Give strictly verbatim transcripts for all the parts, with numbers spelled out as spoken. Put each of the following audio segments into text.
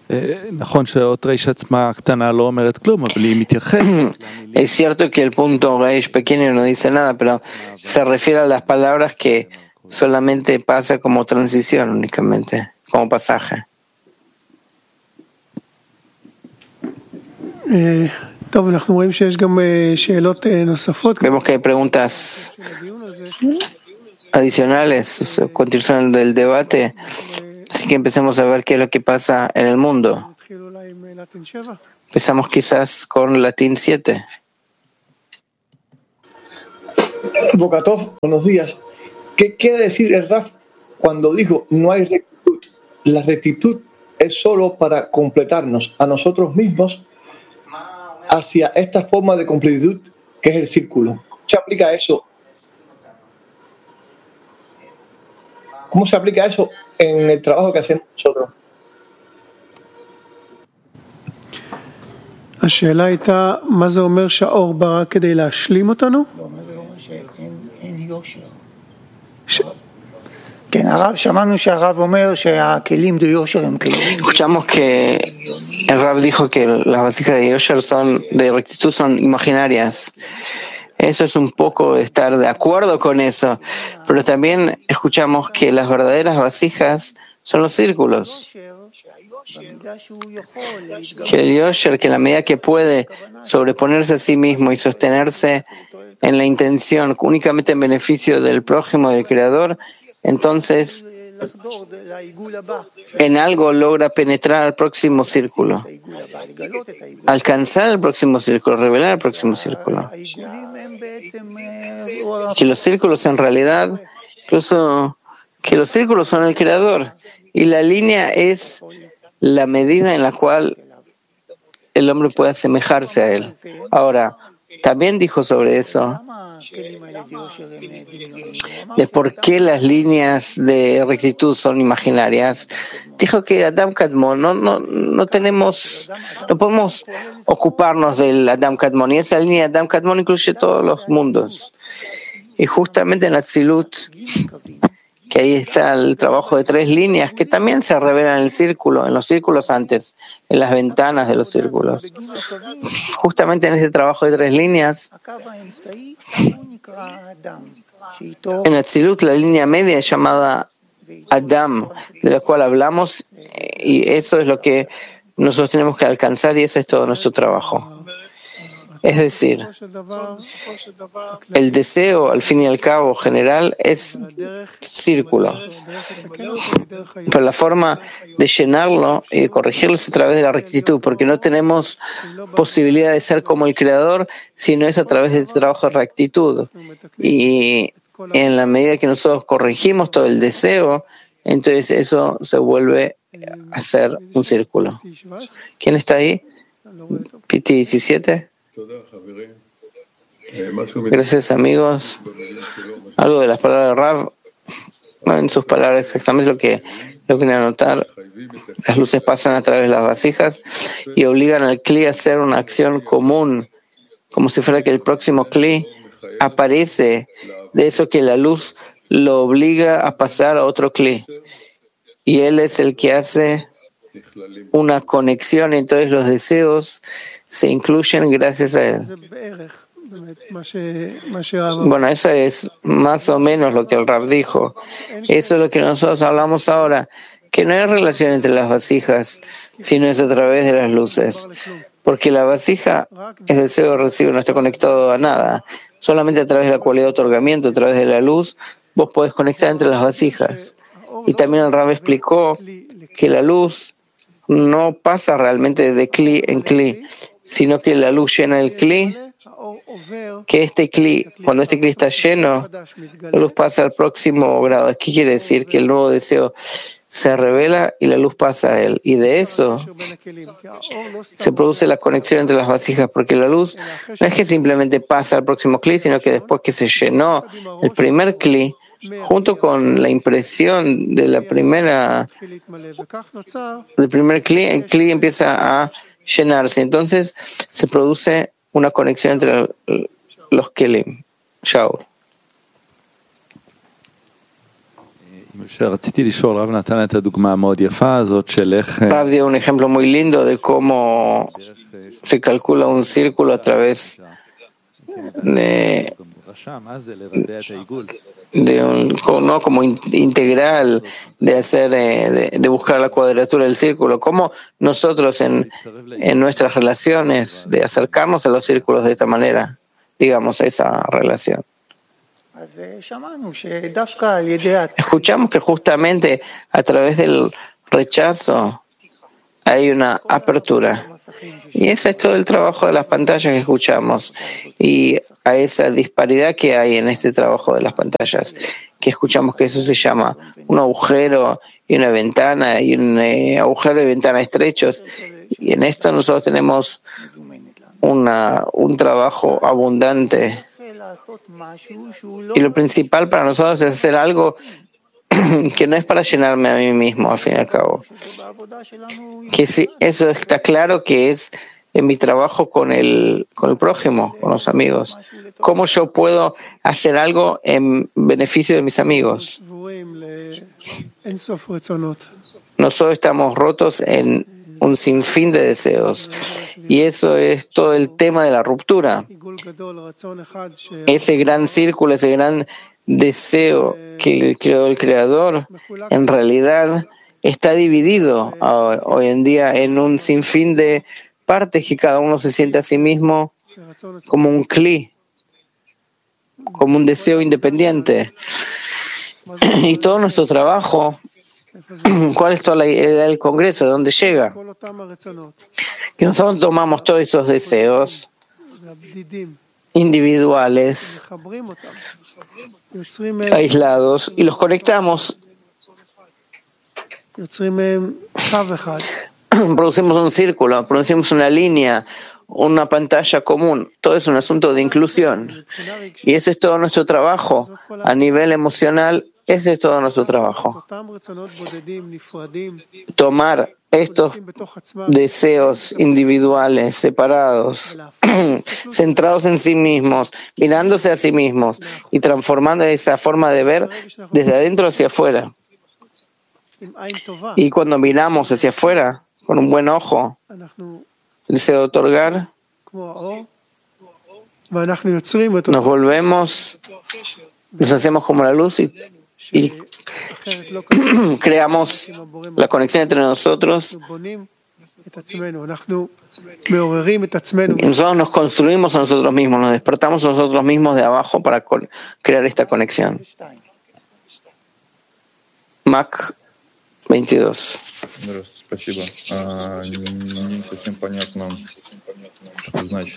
Es cierto que el punto Reish pequeño no dice nada, pero se refiere a las palabras que solamente pasa como transición únicamente, como pasaje. Vemos que hay preguntas adicionales, continuación del debate, así que empecemos a ver qué es lo que pasa en el mundo. Empezamos quizás con Latín siete. Bokatov, buenos días. ¿Qué quiere decir el Raf cuando dijo no hay rectitud? La rectitud es solo para completarnos a nosotros mismos hacia esta forma de completitud que es el círculo. ¿Cómo se aplica eso? ¿Cómo se aplica eso en el trabajo que hacemos nosotros? השאלה הייתה, מה זה אומר שהאור בא כדי להשלים אותנו? לא, מה זה אומר שאין יושר. כן, הרב, שמענו שהרב אומר שהכלים de יושר הם כלים. Escuchamos que el Rab dijo que las vasijas de yosher son, de rectitud son imaginarias. Eso es un poco estar de acuerdo con eso, pero también escuchamos que las verdaderas vasijas son los círculos. Que el yosher, que en la medida que puede sobreponerse a sí mismo y sostenerse en la intención únicamente en beneficio del prójimo, del Creador, entonces en algo logra penetrar al próximo círculo, alcanzar el próximo círculo, revelar el próximo círculo. Que los círculos en realidad, incluso que los círculos son el Creador y la línea es la medida en la cual el hombre puede asemejarse a él. Ahora, también dijo sobre eso, de por qué las líneas de rectitud son imaginarias. Dijo que Adam Kadmon, no, no, no tenemos, no podemos ocuparnos del Adam Kadmon, y esa línea de Adam Kadmon incluye todos los mundos. Y justamente en Atzilut, que ahí está el trabajo de tres líneas que también se revelan en el círculo, en los círculos antes, en las ventanas de los círculos. Justamente en ese trabajo de tres líneas, en Atzilut la línea media es llamada Adam, de la cual hablamos, y eso es lo que nosotros tenemos que alcanzar y ese es todo nuestro trabajo. Es decir, el deseo, al fin y al cabo, general, es círculo. Pero la forma de llenarlo y de corregirlo es a través de la rectitud, porque no tenemos posibilidad de ser como el Creador, sino es a través de este trabajo de rectitud. Y en la medida que nosotros corregimos todo el deseo, entonces eso se vuelve a ser un círculo. ¿Quién está ahí? Piti diecisiete. Gracias, amigos. Algo de las palabras de Rav, no en sus palabras exactamente lo que lo que anotar. Las luces pasan a través de las vasijas y obligan al Kli a hacer una acción común, como si fuera que el próximo Kli aparece de eso que la luz lo obliga a pasar a otro Kli. Y él es el que hace una conexión, entonces los deseos se incluyen gracias a él. Bueno, eso es más o menos lo que el Rav dijo. Eso es lo que nosotros hablamos ahora, que no hay relación entre las vasijas, sino es a través de las luces. Porque la vasija es deseo de recibir, no está conectado a nada. Solamente a través de la cualidad de otorgamiento, a través de la luz, vos podés conectar entre las vasijas. Y también el Rav explicó que la luz no pasa realmente de Kli en Kli, sino que la luz llena el Kli, que este Kli, cuando este Kli está lleno, la luz pasa al próximo grado. ¿Qué quiere decir? Que el nuevo deseo se revela y la luz pasa a él. Y de eso se produce la conexión entre las vasijas, porque la luz no es que simplemente pasa al próximo Kli, sino que después que se llenó el primer Kli, junto con la impresión de la primera del primer Kli, el Kli empieza a llenarse. Entonces se produce una conexión entre los Kelim. Chao. Rav dio un ejemplo muy lindo de cómo se calcula un círculo a través de, de un, no como integral, de hacer, de, de buscar la cuadratura del círculo. Cómo nosotros en, en nuestras relaciones, de acercarnos a los círculos de esta manera, digamos, a esa relación. Escuchamos que justamente a través del rechazo hay una apertura. Y ese es todo el trabajo de las pantallas que escuchamos. Y a esa disparidad que hay en este trabajo de las pantallas, que escuchamos que eso se llama un agujero y una ventana, y un eh, agujero y ventana estrechos. Y en esto nosotros tenemos una, un trabajo abundante. Y lo principal para nosotros es hacer algo que no es para llenarme a mí mismo, al fin y al cabo. Que sí, eso está claro que es en mi trabajo con el, con el prójimo, con los amigos. ¿Cómo yo puedo hacer algo en beneficio de mis amigos? Nosotros estamos rotos en un sinfín de deseos. Y eso es todo el tema de la ruptura. Ese gran círculo, ese gran deseo que creó el Creador, en realidad está dividido hoy en día en un sinfín de partes que cada uno se siente a sí mismo como un cli, como un deseo independiente. Y todo nuestro trabajo, ¿cuál es toda la idea del Congreso? ¿De dónde llega? Que nosotros tomamos todos esos deseos individuales, aislados, y los conectamos. Producimos un círculo, producimos una línea, una pantalla común. Todo es un asunto de inclusión. Y ese es todo nuestro trabajo. A nivel emocional, ese es todo nuestro trabajo. Tomar estos deseos individuales, separados, centrados en sí mismos, mirándose a sí mismos y transformando esa forma de ver desde adentro hacia afuera. Y cuando miramos hacia afuera, con un buen ojo, el deseo de otorgar, nos volvemos, nos hacemos como la luz y, y creamos la conexión entre nosotros. Y nosotros nos construimos a nosotros mismos, nos despertamos a nosotros mismos de abajo para crear esta conexión. Mac veintidós. Спасибо. Не совсем понятно, что значит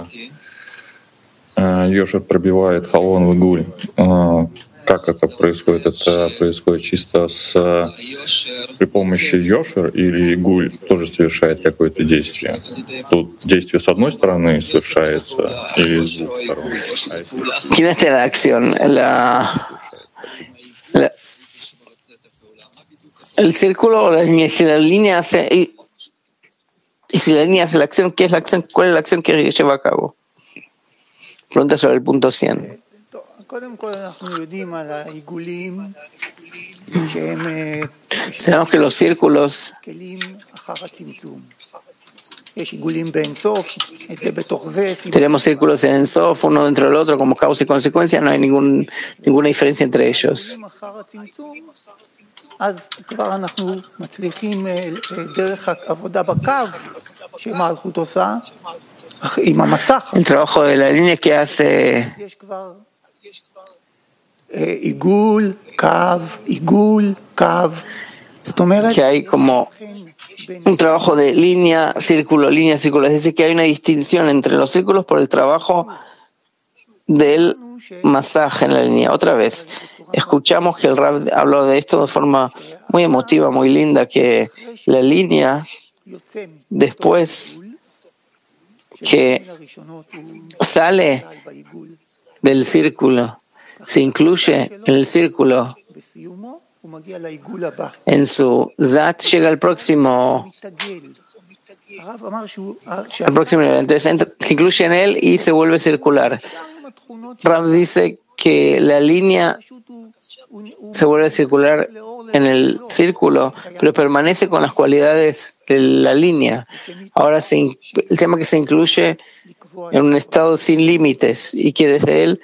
Йошер пробивает Халон в Игуль. Как это происходит? Это происходит чисто с, при помощи Йошер или Игуль тоже совершает какое-то действие? Тут действие с одной стороны совершается или с двух сторон? ¿Quién hace la acción? La, la, el círculo o la línea. Si la línea hace y, y si la línea hace la acción, ¿qué es la acción? ¿Cuál es la acción que lleva a cabo? Pregunta sobre el punto cien. Sabemos que los círculos tenemos círculos en En Sof, uno dentro del otro, como causa y consecuencia, no hay ningún, ninguna diferencia entre ellos. El trabajo de la línea que hace que hay como un trabajo de línea, círculo, línea, círculo. Es decir, que hay una distinción entre los círculos por el trabajo del masaje en la línea. Otra vez, escuchamos que el Rav habló de esto de forma muy emotiva, muy linda, que la línea, después que sale del círculo, se incluye en el círculo, en su Zat llega al próximo, al próximo nivel. Entonces entra, se incluye en él y se vuelve circular. Rav dice que la línea se vuelve a circular en el círculo, pero permanece con las cualidades de la línea. Ahora se, el tema que se incluye en un estado sin límites y que desde él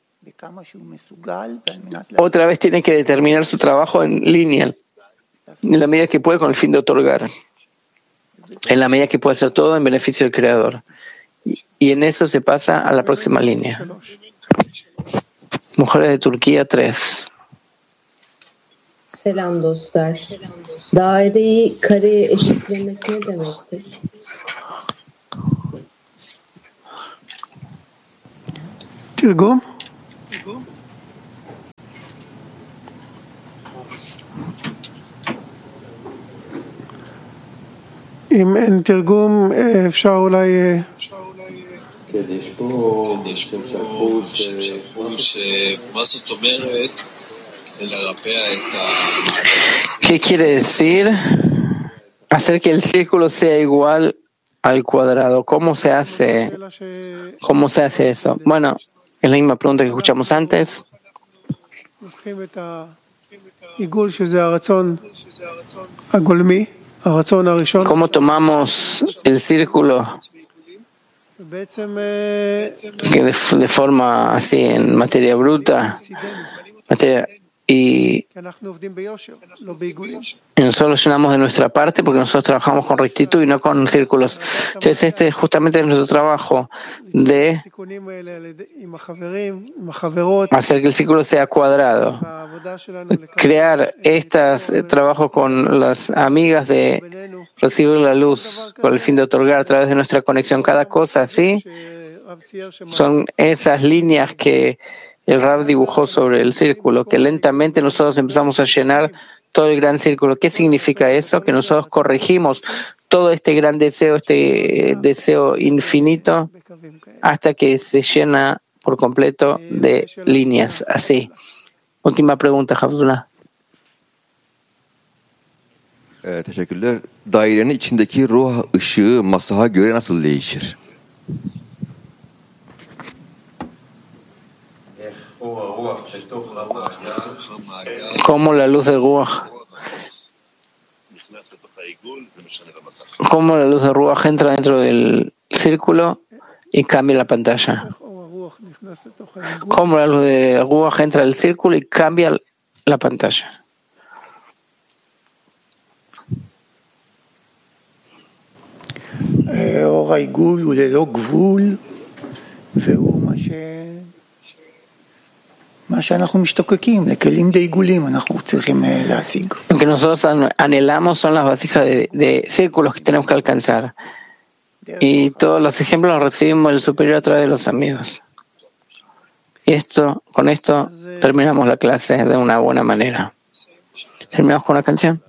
otra vez tiene que determinar su trabajo en línea, en la medida que puede con el fin de otorgar, en la medida que puede hacer todo en beneficio del Creador. Y, y en eso se pasa a la próxima línea. Mujeres de Turquía tres. Selam dostlar. Daireyi kareye eşitlemek ne demektir? תרגום? אם אין תרגום, אפשר אולי... כן, יש פה שם שלחו שמה זאת אומרת לרפא את ה... ¿Qué quiere decir? Hacer que el círculo sea igual al cuadrado. ¿Cómo se hace? ¿Cómo se hace eso? Bueno, es la misma pregunta que escuchamos antes. ¿Cómo tomamos el círculo que de, de forma así en materia bruta materia, y, y nosotros llenamos de nuestra parte porque nosotros trabajamos con rectitud y no con círculos? Entonces este es justamente nuestro trabajo de hacer que el círculo sea cuadrado, crear estos trabajos con las amigas de recibir la luz con el fin de otorgar a través de nuestra conexión cada cosa así. Son esas líneas que el Rab dibujó sobre el círculo, que lentamente nosotros empezamos a llenar todo el gran círculo. ¿Qué significa eso? Que nosotros corregimos todo este gran deseo, este deseo infinito, hasta que se llena por completo de líneas. Así. Última pregunta, Abdullah. Evet, teşekkürler. Dairenin içindeki ruh ışığı masaha göre nasıl değişir? Cómo la luz de Ruach, cómo la luz de Ruach entra dentro del círculo y cambia la pantalla. Cómo la luz de Ruach entra al círculo y cambia la pantalla. אור העיגול הוא ללא גבול, והוא מה ש... מה שאנחנו משתוקקים, לכלים לעיגולים אנחנו צריכים להשיג. Lo que nosotros anhelamos son las vasijas de, de círculos que tenemos que alcanzar. Y todos los ejemplos los recibimos del superior a través de los amigos. Y esto, con esto terminamos la clase de una buena manera. Terminamos con una canción.